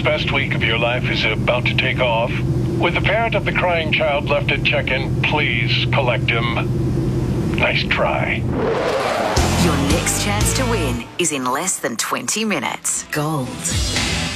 best week of your life is about to take off. With the parent of the crying child left at check-in, please collect him. Nice try. Your next chance to win is in less than 20 minutes. Gold